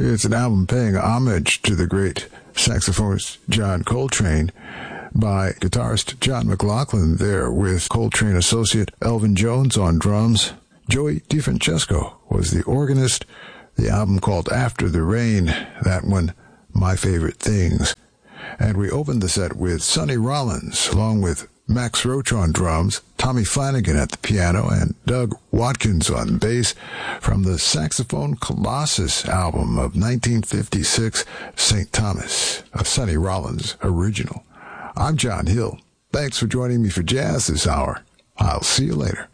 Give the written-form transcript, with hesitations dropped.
It's an album paying homage to the great saxophonist John Coltrane by guitarist John McLaughlin there with Coltrane associate Elvin Jones on drums. Joey DeFrancesco was the organist. The album called After the Rain, that one, My Favorite Things. And we opened the set with Sonny Rollins, along with Max Roach on drums, Tommy Flanagan at the piano, and Doug Watkins on bass from the Saxophone Colossus album of 1956, St. Thomas, a Sonny Rollins original. I'm John Hill. Thanks for joining me for Jazz this hour. I'll see you later.